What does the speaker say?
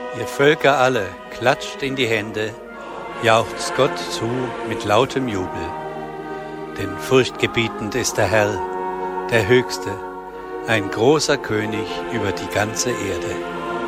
Ihr Völker alle, klatscht in die Hände, jauchzt Gott zu mit lautem Jubel. Denn furchtgebietend ist der Herr, der Höchste, ein großer König über die ganze Erde.